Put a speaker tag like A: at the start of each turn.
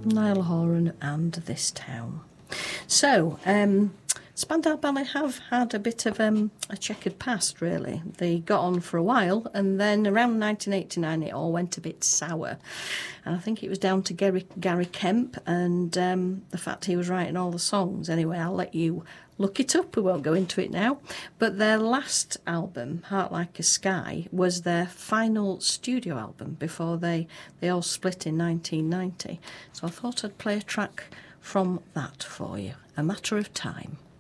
A: Niall Horan and This Town. So, Spandau Ballet have had a bit of a checkered past, really. They got on for a while, and then around 1989 it all went a bit sour. And I think it was down to Gary Kemp and the fact he was writing all the songs. Anyway, I'll let you look it up. We won't go into it now. But their last album, Heart Like a Sky, was their final studio album before they all split in 1990. So I thought I'd play a track from that for you. A Matter of Time.